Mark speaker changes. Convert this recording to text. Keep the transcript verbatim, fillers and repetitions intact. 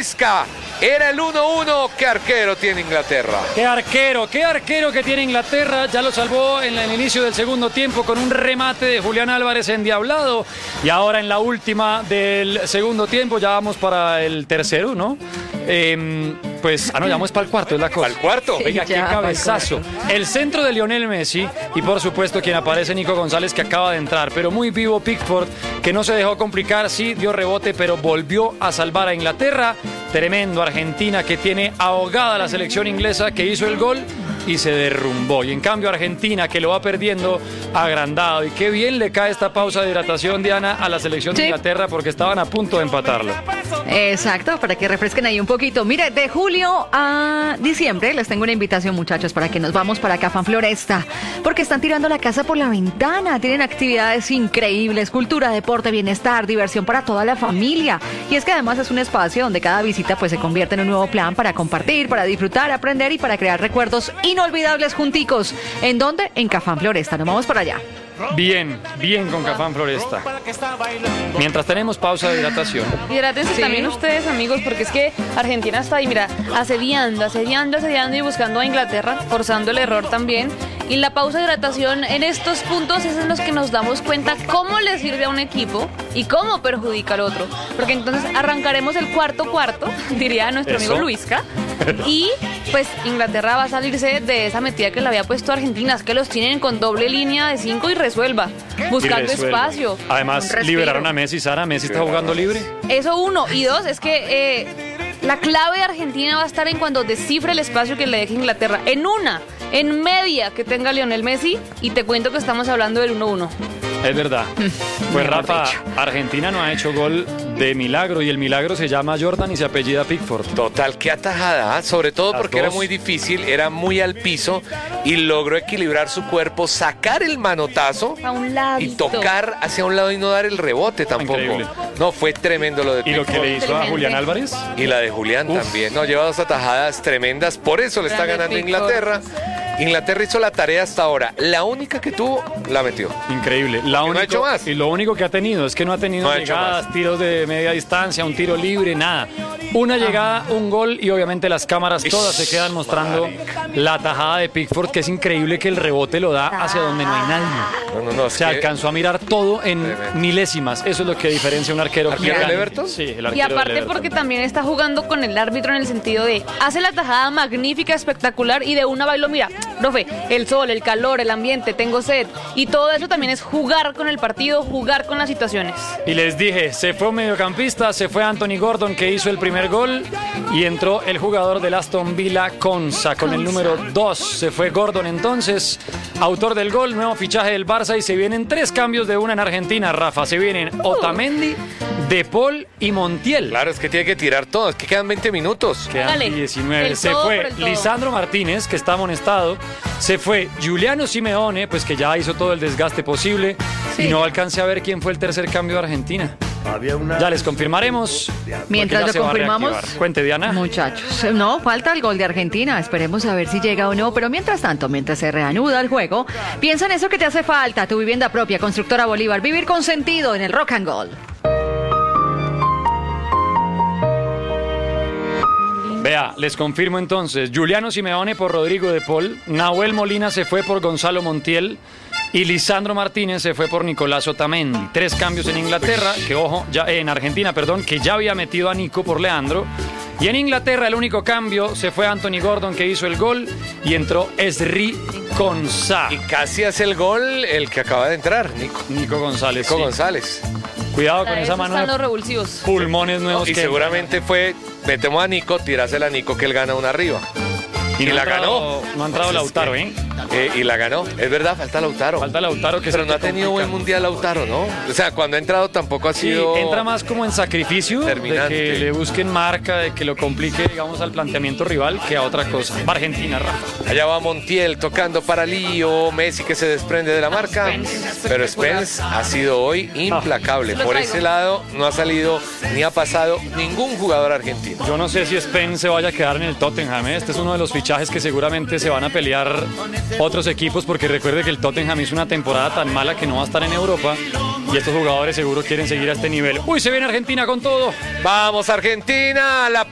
Speaker 1: Luisca. Era el uno uno. ¿Qué arquero tiene Inglaterra?
Speaker 2: Qué arquero, qué arquero que tiene Inglaterra. Ya lo salvó en el inicio del segundo tiempo con un remate de Julián Álvarez endiablado. Y ahora en la última del segundo tiempo, ya vamos para el tercero, ¿no? Eh, pues, ah, no, ya vamos para el cuarto, es la cosa.
Speaker 1: ¿Al cuarto?
Speaker 2: Oiga, qué cabezazo. El centro de Lionel Messi y, por supuesto, quien aparece, Nico González, que acaba de entrar. Pero muy vivo Pickford, que no se dejó complicar, sí dio rebote, pero volvió a salvar a Inglaterra. Tremendo Argentina, que tiene ahogada la selección inglesa, que hizo el gol y se derrumbó. Y en cambio Argentina, que lo va perdiendo, agrandado. Y qué bien le cae esta pausa de hidratación, Diana, a la selección de sí. Inglaterra, porque estaban a punto de empatarlo.
Speaker 3: Exacto, para que refresquen ahí un poquito. Mire, de julio a diciembre les tengo una invitación, muchachos, para que nos vamos para Cafán Floresta, porque están tirando la casa por la ventana. Tienen actividades increíbles, cultura, deporte, bienestar, diversión para toda la familia. Y es que además es un espacio donde cada visita pues se convierte en un nuevo plan para compartir, para disfrutar, aprender y para crear recuerdos inolvidables junticos. ¿En dónde? En Cafán Floresta. Nos vamos para allá.
Speaker 2: Bien, bien con Cafán Floresta. Mientras tenemos pausa de hidratación.
Speaker 4: Hidrátense sí. también ustedes, amigos, porque es que Argentina está ahí, mira, asediando, asediando, asediando y buscando a Inglaterra, forzando el error también. Y la pausa de hidratación en estos puntos es en los que nos damos cuenta cómo le sirve a un equipo y cómo perjudica al otro. Porque entonces arrancaremos el cuarto cuarto, diría nuestro Eso. amigo Luisca. Y pues Inglaterra va a salirse de esa metida que le había puesto a Argentina, es que los tienen con doble línea de cinco y resuelva, buscando
Speaker 2: y resuelva.
Speaker 4: espacio.
Speaker 2: Además liberaron a Messi, Sara, Messi está jugando libre.
Speaker 4: Eso uno, y dos, es que eh, la clave de Argentina va a estar en cuando descifre el espacio que le deje Inglaterra, en una, en media que tenga Lionel Messi, y te cuento que estamos hablando del uno uno.
Speaker 2: Es verdad. Pues Rafa, Argentina no ha hecho gol de milagro y el milagro se llama Jordan y se apellida Pickford.
Speaker 1: Total, qué atajada, sobre todo
Speaker 2: Las
Speaker 1: porque
Speaker 2: dos.
Speaker 1: era muy difícil, era muy al piso y logró equilibrar su cuerpo, sacar el manotazo
Speaker 4: a un lado
Speaker 1: y tocar hacia un lado y no dar el rebote tampoco.
Speaker 2: Increíble.
Speaker 1: No, fue tremendo lo de
Speaker 2: Y lo
Speaker 1: Pickford.
Speaker 2: que le hizo a Julián Álvarez.
Speaker 1: Y la de Julián
Speaker 2: Uf.
Speaker 1: también. No, lleva dos atajadas tremendas, por eso le está
Speaker 4: Grande
Speaker 1: ganando
Speaker 4: Pickford.
Speaker 1: Inglaterra. Inglaterra hizo la tarea hasta ahora. La única que tuvo, la metió.
Speaker 2: Increíble. La
Speaker 1: único, no ha hecho más.
Speaker 2: Y lo único que ha tenido es que no ha tenido
Speaker 1: No ha hecho
Speaker 2: llegadas,
Speaker 1: más.
Speaker 2: tiros de media distancia, un tiro libre, nada. Una llegada, un gol y obviamente las cámaras todas se quedan mostrando la tajada de Pickford, que es increíble que el rebote lo da hacia donde no hay nadie.
Speaker 1: No, no, no.
Speaker 2: Se alcanzó a mirar todo en
Speaker 1: Tremendo.
Speaker 2: milésimas. Eso es lo que diferencia un arquero.
Speaker 1: ¿Arquero
Speaker 2: gigante.
Speaker 1: del Everton?
Speaker 2: Sí, el
Speaker 4: Y
Speaker 2: arquero del
Speaker 4: aparte
Speaker 2: Everton.
Speaker 4: porque también está jugando con el árbitro en el sentido de hace la tajada magnífica, espectacular y de una bailo, mira, profe, el sol, el calor, el ambiente, tengo sed. Y todo eso también es jugar con el partido, jugar con las situaciones.
Speaker 2: Y les dije, se fue un mediocampista, se fue Anthony Gordon, que hizo el primer gol, y entró el jugador del Aston Villa, Konsa, con el número dos. Se fue Gordon entonces, autor del gol, nuevo fichaje del Barça, y se vienen tres cambios de una en Argentina, Rafa. Se vienen Otamendi, De Paul y Montiel.
Speaker 1: Claro, es que tiene que tirar todo, es que quedan veinte minutos.
Speaker 2: Quedan
Speaker 4: Dale,
Speaker 2: diecinueve.
Speaker 4: el
Speaker 2: Se
Speaker 4: todo
Speaker 2: fue
Speaker 4: por el todo.
Speaker 2: Lisandro Martínez, que está amonestado. Se fue Giuliano Simeone, pues que ya hizo todo el desgaste posible.
Speaker 4: Sí.
Speaker 2: Y no alcancé a ver quién fue el tercer cambio de Argentina. Ya les confirmaremos.
Speaker 3: Mientras
Speaker 2: porque ya
Speaker 3: lo
Speaker 2: se va a
Speaker 3: confirmamos,
Speaker 2: reactivar. Cuente, Diana.
Speaker 3: Muchachos, no, falta el gol de Argentina. Esperemos a ver si llega o no. Pero mientras tanto, mientras se reanuda el juego, piensa en eso que te hace falta. Tu vivienda propia, Constructora Bolívar. Vivir con sentido en el Rock and Gold.
Speaker 2: Vea, les confirmo entonces. Giuliano Simeone por Rodrigo De Paul. Nahuel Molina se fue por Gonzalo Montiel. Y Lisandro Martínez se fue por Nicolás Otamendi. Tres cambios en Inglaterra, que ojo, ya, eh, en Argentina, perdón, que ya había metido a Nico por Leandro. Y en Inglaterra el único cambio se fue Anthony Gordon, que hizo el gol, y entró Esri Konsa.
Speaker 1: Y casi hace el gol el que acaba de entrar, Nico.
Speaker 2: Nico González.
Speaker 1: Nico
Speaker 2: sí.
Speaker 1: González.
Speaker 2: Cuidado con
Speaker 4: Para
Speaker 2: esa
Speaker 4: eso
Speaker 2: mano
Speaker 4: están
Speaker 2: de
Speaker 4: los revulsivos.
Speaker 2: pulmones nuevos.
Speaker 1: Y
Speaker 2: que
Speaker 1: seguramente fue, metemos a Nico, tirásela a Nico que él gana una arriba. Y,
Speaker 2: no
Speaker 1: la
Speaker 2: ha entrado-
Speaker 1: ganó.
Speaker 2: No ha entrado
Speaker 1: Pues es
Speaker 2: Lautaro,
Speaker 1: que-
Speaker 2: ¿eh?
Speaker 1: Eh, y la ganó. Es verdad, falta Lautaro.
Speaker 2: Falta Lautaro, que
Speaker 1: Pero
Speaker 2: se
Speaker 1: no ha
Speaker 2: te
Speaker 1: tenido
Speaker 2: complica.
Speaker 1: buen mundial Lautaro, ¿no? O sea, cuando ha entrado tampoco ha
Speaker 2: Sí,
Speaker 1: sido...
Speaker 2: entra más como en sacrificio,
Speaker 1: Terminante.
Speaker 2: de que le busquen marca, de que lo complique, digamos, al planteamiento rival, que a otra cosa. Va Argentina, Rafa.
Speaker 1: Allá va Montiel tocando para Lío, Messi que se desprende de la marca.
Speaker 4: Spence,
Speaker 1: Pero
Speaker 4: espectacular.
Speaker 1: Spence ha sido hoy implacable.
Speaker 4: Lo
Speaker 1: Por
Speaker 4: traigo.
Speaker 1: ese lado no ha salido ni ha pasado ningún jugador argentino.
Speaker 2: Yo no sé si Spence se vaya a quedar en el Tottenham, ¿eh? Este es uno de los fichajes que seguramente se van a pelear otros equipos, porque recuerde que el Tottenham hizo una temporada tan mala que no va a estar en Europa, y estos jugadores seguro quieren seguir a este nivel. Uy, se viene Argentina con todo.
Speaker 1: Vamos Argentina, la